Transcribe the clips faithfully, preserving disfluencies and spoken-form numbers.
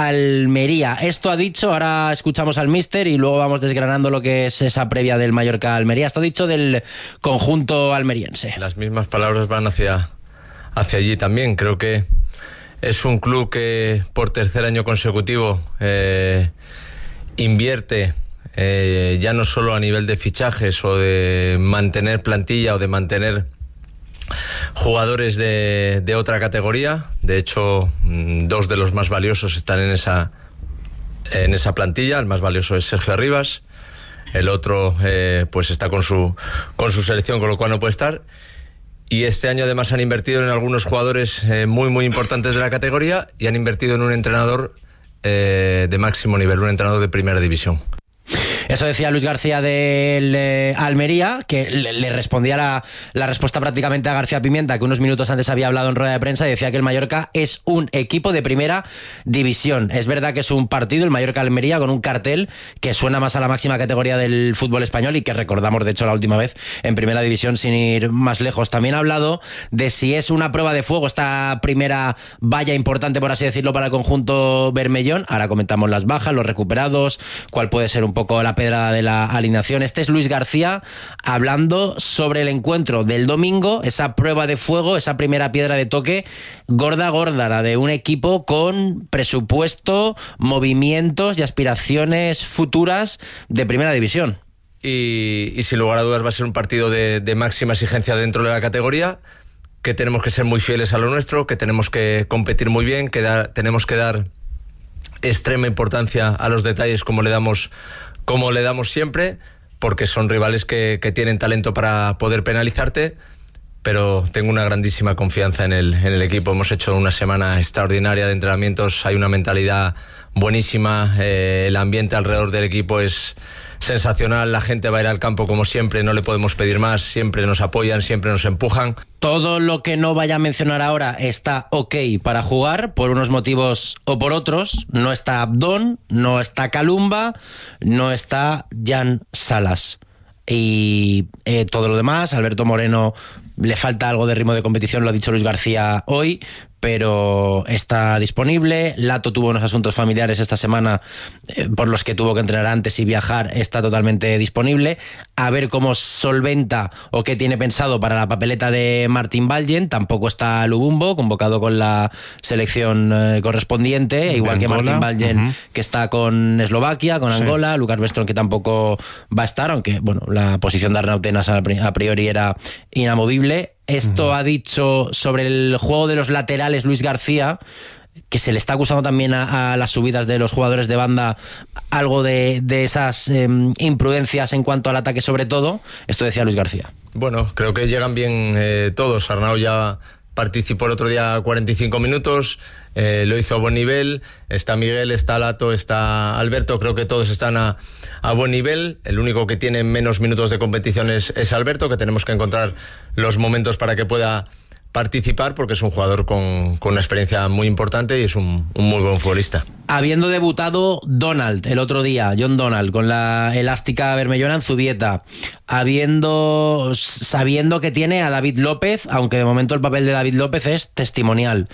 Almería. Esto ha dicho, ahora escuchamos al míster y luego vamos desgranando lo que es esa previa del Mallorca-Almería. Esto ha dicho del conjunto almeriense. Las mismas palabras van hacia, hacia allí también. Creo que es un club que por tercer año consecutivo eh, invierte eh, ya no solo a nivel de fichajes o de mantener plantilla o de mantener jugadores de, de otra categoría. De hecho, dos de los más valiosos están en esa, en esa plantilla. El más valioso es Sergio Arribas. El otro eh, pues está con su, con su selección, con lo cual no puede estar. Y este año además han invertido en algunos jugadores eh, muy muy importantes de la categoría y han invertido en un entrenador eh, de máximo nivel, un entrenador de primera división. Eso decía Luis García del eh, Almería, que le, le respondía la, la respuesta prácticamente a García Pimienta, que unos minutos antes había hablado en rueda de prensa y decía que el Mallorca es un equipo de primera división. Es verdad que es un partido, el Mallorca-Almería, con un cartel que suena más a la máxima categoría del fútbol español y que recordamos, de hecho, la última vez en primera división sin ir más lejos. También ha hablado de si es una prueba de fuego esta primera valla importante, por así decirlo, para el conjunto bermellón. Ahora comentamos las bajas, los recuperados, cuál puede ser un poco la pedrada de la alineación. Este es Luis García hablando sobre el encuentro del domingo, esa prueba de fuego, esa primera piedra de toque gorda, gorda, la de un equipo con presupuesto, movimientos y aspiraciones futuras de primera división. Y, y sin lugar a dudas va a ser un partido de, de máxima exigencia dentro de la categoría, que tenemos que ser muy fieles a lo nuestro, que tenemos que competir muy bien, que dar, tenemos que dar extrema importancia a los detalles como le damos como le damos siempre, porque son rivales que, que tienen talento para poder penalizarte, pero tengo una grandísima confianza en el, en el equipo. Hemos hecho una semana extraordinaria de entrenamientos, hay una mentalidad buenísima, eh, el ambiente alrededor del equipo es sensacional, la gente va a ir al campo como siempre, no le podemos pedir más, siempre nos apoyan, siempre nos empujan. Todo lo que no vaya a mencionar ahora está ok para jugar, por unos motivos o por otros. No está Abdón, no está Calumba, no está Jan Salas. Y eh, todo lo demás, Alberto Moreno le falta algo de ritmo de competición, lo ha dicho Luis García hoy, pero está disponible. Lato tuvo unos asuntos familiares esta semana eh, por los que tuvo que entrenar antes y viajar, está totalmente disponible. A ver cómo solventa o qué tiene pensado para la papeleta de Martín Valgen. Tampoco está Lubumbo, convocado con la selección eh, correspondiente, de igual Angola, que Martín Valgen, uh-huh. que está con Eslovaquia, con sí. Angola, Lucas Bestron, que tampoco va a estar, aunque bueno, la posición de Arnau Tenas a priori era inamovible. Esto uh-huh. ha dicho sobre el juego de los laterales Luis García, que se le está acusando también a, a las subidas de los jugadores de banda, algo de, de esas eh, imprudencias en cuanto al ataque sobre todo. Esto decía Luis García. Bueno, creo que llegan bien eh, todos. Arnau ya participó el otro día cuarenta y cinco minutos, eh, lo hizo a buen nivel. Está Miguel, está Lato, está Alberto, creo que todos están a, a buen nivel. El único que tiene menos minutos de competición es, es Alberto, que tenemos que encontrar los momentos para que pueda participar, porque es un jugador con, con una experiencia muy importante y es un, un muy buen futbolista. Habiendo debutado Donald el otro día, John Donald, con la elástica bermellona en Zubieta, habiendo, sabiendo que tiene a David López, aunque de momento el papel de David López es testimonial,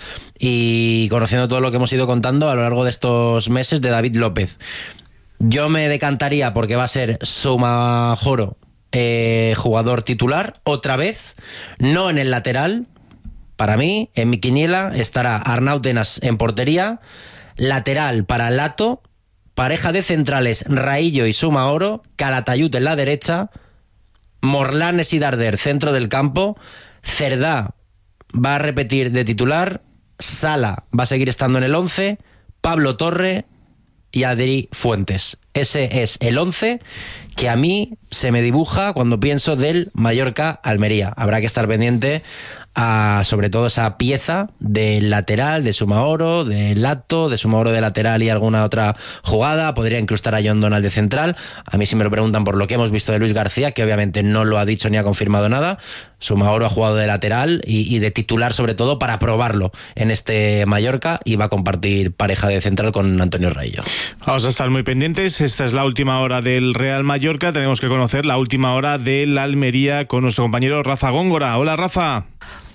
y conociendo todo lo que hemos ido contando a lo largo de estos meses de David López, yo me decantaría porque va a ser Soumahoro eh, jugador titular otra vez, no en el lateral. Para mí, en mi quiniela, estará Arnau Tenas en portería, lateral para Lato, pareja de centrales Raillo y Soumahoro, Calatayud en la derecha, Morlanes y Darder centro del campo, Cerdá va a repetir de titular, Sala va a seguir estando en el once, Pablo Torre y Adri Fuentes. Ese es el once que a mí se me dibuja cuando pienso del Mallorca-Almería. Habrá que estar pendiente a, sobre todo, esa pieza del lateral, de Soumahoro, de Lato, de Soumahoro de lateral y alguna otra jugada. Podría incrustar a John Donald de central. A mí, si me lo preguntan por lo que hemos visto de Luis García, que obviamente no lo ha dicho ni ha confirmado nada, Soumahoro ha jugado de lateral y, y de titular, sobre todo, para probarlo en este Mallorca, y va a compartir pareja de central con Antonio Raillo. Vamos a estar muy pendientes. Esta es la última hora del Real Mallorca. Tenemos que conocer la última hora del Almería con nuestro compañero Rafa Góngora. Hola, Rafa.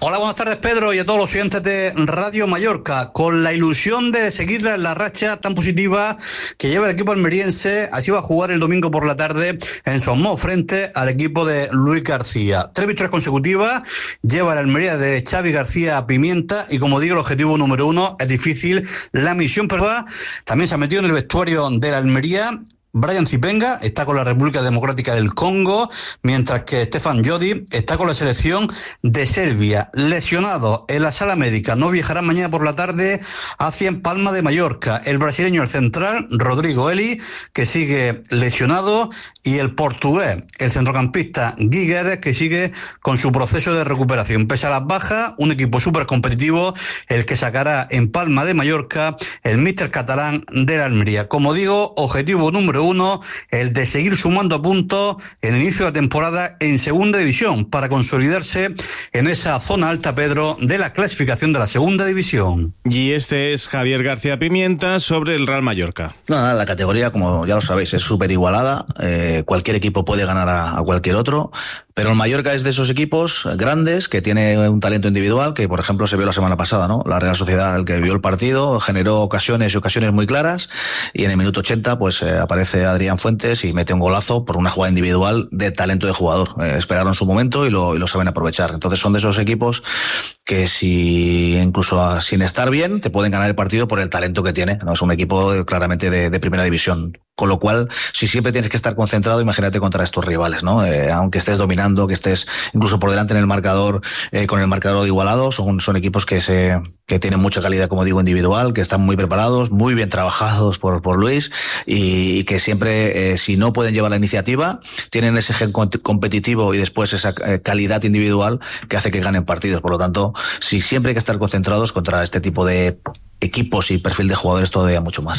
Hola, buenas tardes, Pedro, y a todos los oyentes de Radio Mallorca. Con la ilusión de seguir la racha tan positiva que lleva el equipo almeriense, así va a jugar el domingo por la tarde en Somos frente al equipo de Luis García. Tres victorias consecutivas lleva la Almería de Xavi García Pimienta y, como digo, el objetivo número uno es difícil, la misión, pero también se ha metido en el vestuario de la Almería Brian Zipenga, está con la República Democrática del Congo, mientras que Stefan Jodi está con la selección de Serbia. Lesionado en la sala médica, no viajará mañana por la tarde hacia Palma de Mallorca. El brasileño, el central, Rodrigo Eli, que sigue lesionado, y el portugués, el centrocampista Gui Guedes, que sigue con su proceso de recuperación. Pese a las bajas, un equipo súper competitivo, el que sacará en Palma de Mallorca el míster catalán de la Almería. Como digo, objetivo número uno, el de seguir sumando puntos en el inicio de la temporada en segunda división para consolidarse en esa zona alta, Pedro, de la clasificación de la segunda división. Y este es Javier García Pimienta sobre el Real Mallorca. Nada, la categoría, como ya lo sabéis, es súper igualada. Eh, cualquier equipo puede ganar a, a cualquier otro. Pero el Mallorca es de esos equipos grandes que tiene un talento individual que, por ejemplo, se vio la semana pasada, ¿no? La Real Sociedad, el que vio el partido, generó ocasiones y ocasiones muy claras, y en el minuto ochenta pues eh, aparece Adrián Fuentes y mete un golazo por una jugada individual de talento de jugador. Eh, esperaron su momento y lo, y lo saben aprovechar. Entonces son de esos equipos que, si incluso a, sin estar bien, te pueden ganar el partido por el talento que tiene, ¿no? Es un equipo claramente de, de primera división. Con lo cual, si siempre tienes que estar concentrado, imagínate contra estos rivales, ¿no? Eh, aunque estés dominando, que estés incluso por delante en el marcador, eh, con el marcador igualado, son, son equipos que se, que tienen mucha calidad, como digo, individual, que están muy preparados, muy bien trabajados por, por Luis, y, y que siempre, eh, si no pueden llevar la iniciativa, tienen ese gen competitivo y después esa eh, calidad individual que hace que ganen partidos. Por lo tanto, si siempre hay que estar concentrados contra este tipo de equipos y perfil de jugadores, todavía mucho más.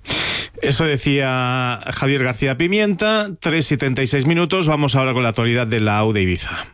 Eso decía Javier García Pimienta. Tres y treinta y seis minutos. Vamos ahora con la actualidad de la A U de Ibiza.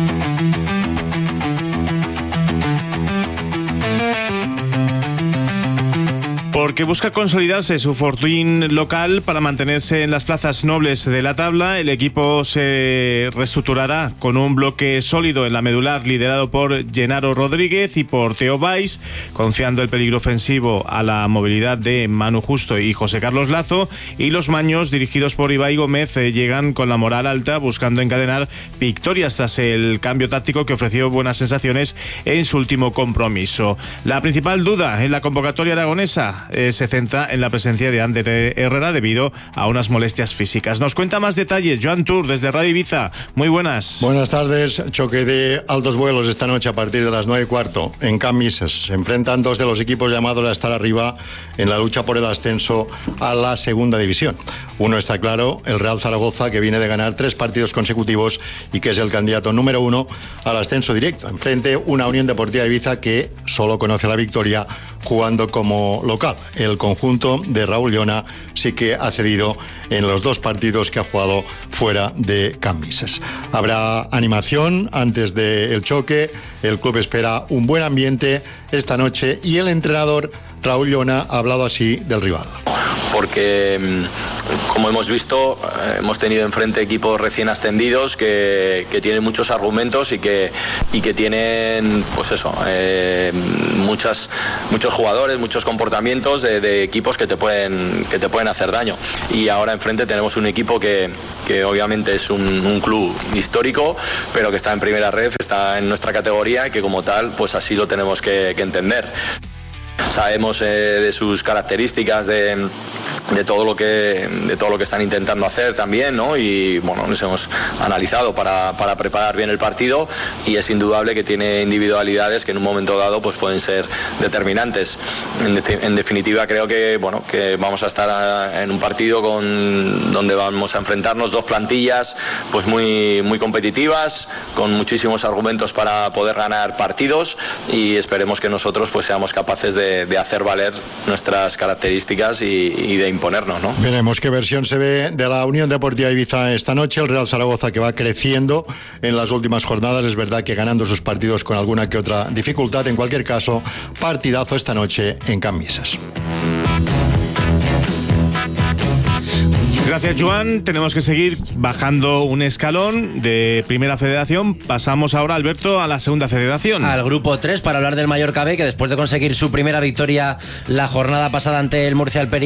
Porque busca consolidarse su fortín local para mantenerse en las plazas nobles de la tabla. El equipo se reestructurará con un bloque sólido en la medular liderado por Genaro Rodríguez y por Teo Valls, confiando el peligro ofensivo a la movilidad de Manu Justo y José Carlos Lazo, y los maños dirigidos por Ibai Gómez eh, llegan con la moral alta, buscando encadenar victorias tras el cambio táctico que ofreció buenas sensaciones en su último compromiso. La principal duda en la convocatoria aragonesa Eh, se centra en la presencia de Ander Herrera debido a unas molestias físicas. Nos cuenta más detalles Joan Tour desde Radio Ibiza. Muy buenas. Buenas tardes. Choque de altos vuelos esta noche a partir de las nueve y cuarto en Can Misses. Se enfrentan dos de los equipos llamados a estar arriba en la lucha por el ascenso a la segunda división. Uno está claro, el Real Zaragoza, que viene de ganar tres partidos consecutivos y que es el candidato número uno al ascenso directo. Enfrente una Unión Deportiva de Ibiza que solo conoce la victoria jugando como local. El conjunto de Raúl Llona sí que ha cedido en los dos partidos que ha jugado fuera de Can Misses. Habrá animación antes del choque, el club espera un buen ambiente esta noche y el entrenador Raúl Llona ha hablado así del rival. Porque, como hemos visto, hemos tenido enfrente equipos recién ascendidos que, que tienen muchos argumentos y que, y que tienen, pues eso, eh, muchas, muchos jugadores, muchos comportamientos de, de equipos que te pueden, que te pueden hacer daño. Y ahora enfrente tenemos un equipo que, que obviamente es un, un club histórico, pero que está en primera ref, está en nuestra categoría y que como tal, pues así lo tenemos que, que entender. Sabemos eh, de sus características, de, de todo lo que de todo lo que están intentando hacer también, ¿no? Y bueno, nos hemos analizado para, para preparar bien el partido, y es indudable que tiene individualidades que en un momento dado pues pueden ser determinantes. En, de, en definitiva, creo que bueno que vamos a estar en un partido con donde vamos a enfrentarnos dos plantillas pues muy muy competitivas, con muchísimos argumentos para poder ganar partidos, y esperemos que nosotros pues seamos capaces de, de hacer valer nuestras características y, y de imponernos, ¿no? Veremos qué versión se ve de la Unión Deportiva Ibiza esta noche. El Real Zaragoza, que va creciendo en las últimas jornadas, es verdad que ganando sus partidos con alguna que otra dificultad. En cualquier caso, partidazo esta noche en Can Misses. Gracias, Joan. Tenemos que seguir bajando un escalón de Primera Federación. Pasamos ahora, Alberto, a la Segunda Federación. Al grupo tres para hablar del Mallorca B, que después de conseguir su primera victoria la jornada pasada ante el Murcia Almería